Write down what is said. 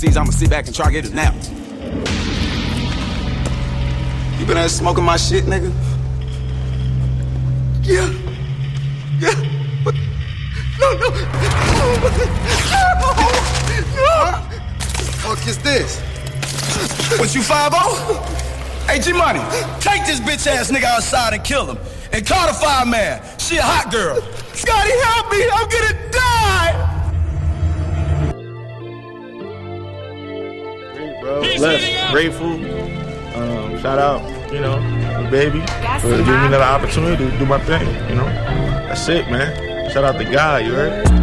overseas, I'ma sit back and try to get a nap. You been out smoking my shit, nigga? Yeah. But no. Fuck is this? What, you 5-0? Hey, G-Money, take this bitch ass nigga outside and kill him. And call the fireman. She a hot girl. Scotty, help me, I'm gonna die! Great, bro. Blessed, grateful. Shout out, you know, the baby for giving me another opportunity to do my thing, you know. That's it, man. Shout out to God, you heard?